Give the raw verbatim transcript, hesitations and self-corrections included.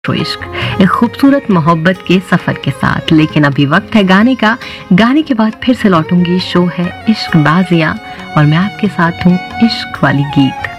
तो इश्क एक खूबसूरत मोहब्बत के सफर के साथ। लेकिन अभी वक्त है गाने का। गाने के बाद फिर से लौटूंगी। शो है इश्क बाजियां और मैं आपके साथ हूँ इश्क वाली गीत।